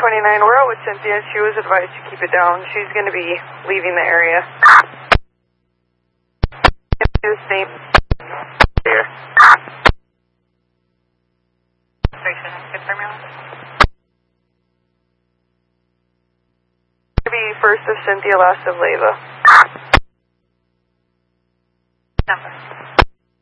29, we're out with Cynthia. She was advised to keep it down. She's going to be leaving the area. The same. Here. Station, confirm your be first of Cynthia, last of Leva.